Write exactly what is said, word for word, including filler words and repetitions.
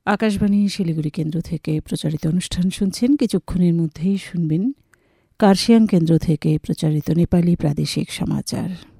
আকাশবাণী শিলিগুড়ি কেন্দ্র থেকে প্রচারিত অনুষ্ঠান শুনছেন। কিছুক্ষণের মধ্যেই শুনবেন কার্শিয়াং কেন্দ্র থেকে প্রচারিত নেপালি প্রাদেশিক সমাচার।